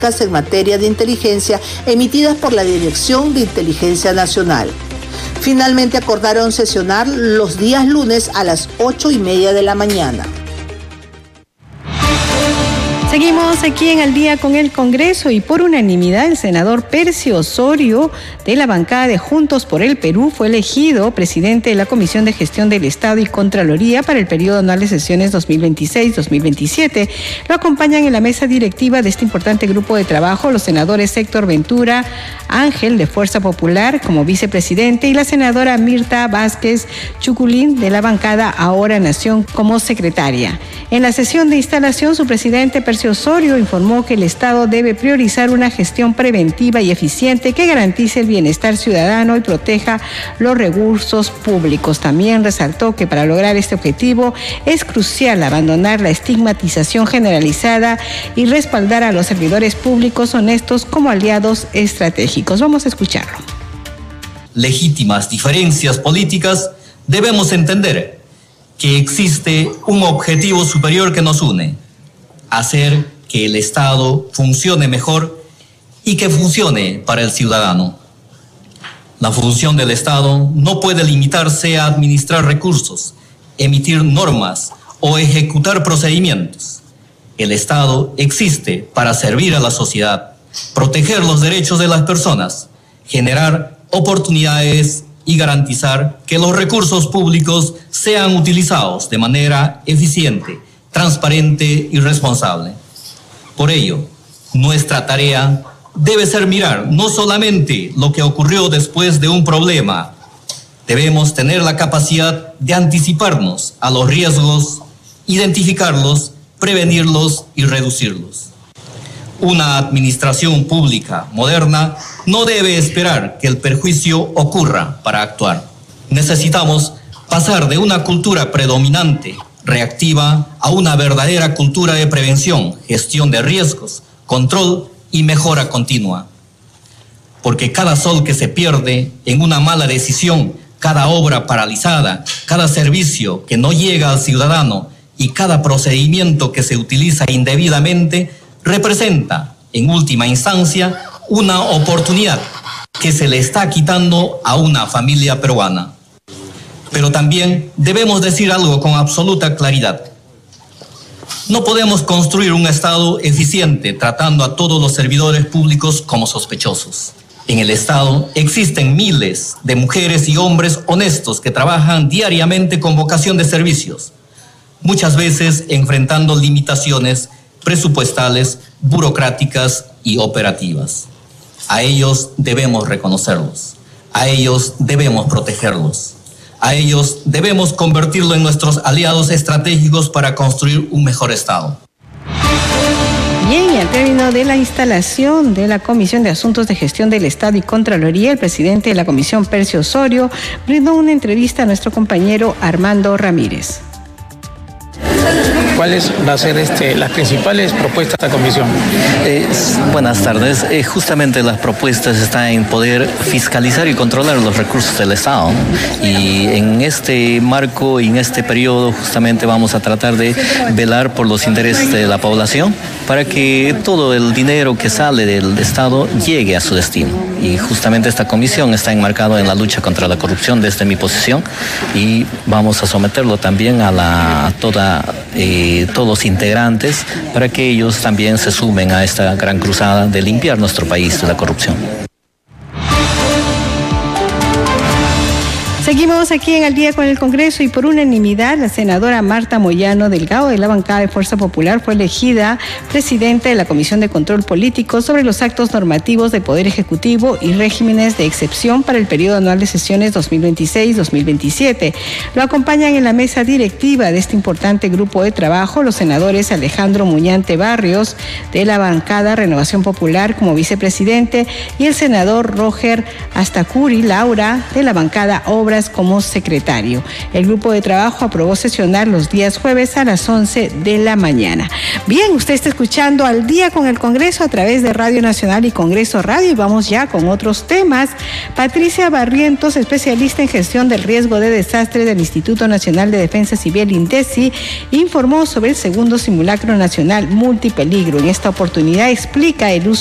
en materia de inteligencia emitidas por la Dirección de Inteligencia Nacional. Finalmente acordaron sesionar los días lunes a las 8:30 de la mañana. Seguimos aquí en Al Día con el Congreso y por unanimidad el senador Percio Osorio de la bancada de Juntos por el Perú fue elegido presidente de la Comisión de Gestión del Estado y Contraloría para el periodo anual de sesiones 2026-2027. Lo acompañan en la mesa directiva de este importante grupo de trabajo los senadores Héctor Ventura Ángel de Fuerza Popular como vicepresidente y la senadora Mirta Vázquez Chuculín de la bancada Ahora Nación como secretaria. En la sesión de instalación, su presidente Percio Osorio informó que el Estado debe priorizar una gestión preventiva y eficiente que garantice el bienestar ciudadano y proteja los recursos públicos. También resaltó que para lograr este objetivo es crucial abandonar la estigmatización generalizada y respaldar a los servidores públicos honestos como aliados estratégicos. Vamos a escucharlo. Legítimas diferencias políticas, debemos entender que existe un objetivo superior que nos une: hacer que el Estado funcione mejor y que funcione para el ciudadano. La función del Estado no puede limitarse a administrar recursos, emitir normas o ejecutar procedimientos. El Estado existe para servir a la sociedad, proteger los derechos de las personas, generar oportunidades y garantizar que los recursos públicos sean utilizados de manera eficiente, transparente y responsable. Por ello, nuestra tarea debe ser mirar no solamente lo que ocurrió después de un problema. Debemos tener la capacidad de anticiparnos a los riesgos, identificarlos, prevenirlos y reducirlos. Una administración pública moderna no debe esperar que el perjuicio ocurra para actuar. Necesitamos pasar de una cultura predominante reactiva a una verdadera cultura de prevención, gestión de riesgos, control y mejora continua. Porque cada sol que se pierde en una mala decisión, cada obra paralizada, cada servicio que no llega al ciudadano y cada procedimiento que se utiliza indebidamente representa, en última instancia, una oportunidad que se le está quitando a una familia peruana. Pero también debemos decir algo con absoluta claridad. No podemos construir un Estado eficiente tratando a todos los servidores públicos como sospechosos. En el Estado existen miles de mujeres y hombres honestos que trabajan diariamente con vocación de servicios, muchas veces enfrentando limitaciones presupuestales, burocráticas y operativas. A ellos debemos reconocerlos, a ellos debemos protegerlos. A ellos debemos convertirlo en nuestros aliados estratégicos para construir un mejor Estado. Bien, y al término de la instalación de la Comisión de Asuntos de Gestión del Estado y Contraloría, el presidente de la Comisión, Percio Osorio, brindó una entrevista a nuestro compañero Armando Ramírez. ¿Cuáles van a ser las principales propuestas de esta comisión? Buenas tardes. Justamente las propuestas están en poder fiscalizar y controlar los recursos del Estado. Y en este marco y en este periodo justamente vamos a tratar de velar por los intereses de la población para que todo el dinero que sale del Estado llegue a su destino. Y justamente esta comisión está enmarcada en la lucha contra la corrupción desde mi posición y vamos a someterlo también a todos los integrantes para que ellos también se sumen a esta gran cruzada de limpiar nuestro país de la corrupción. Seguimos aquí en Al Día con el Congreso y por unanimidad la senadora Marta Moyano Delgado de la bancada de Fuerza Popular fue elegida presidenta de la Comisión de Control Político sobre los actos normativos de Poder Ejecutivo y regímenes de excepción para el periodo anual de sesiones 2026-2027. Lo acompañan en la mesa directiva de este importante grupo de trabajo los senadores Alejandro Muñante Barrios de la bancada Renovación Popular como vicepresidente y el senador Roger Astacuri Laura de la bancada Obras Obras como secretario. El grupo de trabajo aprobó sesionar los días jueves a las 11 de la mañana. Bien, usted está escuchando Al Día con el Congreso a través de Radio Nacional y Congreso Radio, y vamos ya con otros temas. Patricia Barrientos, especialista en gestión del riesgo de desastre del Instituto Nacional de Defensa Civil, INDECI, informó sobre el segundo simulacro nacional multipeligro. En esta oportunidad explica el uso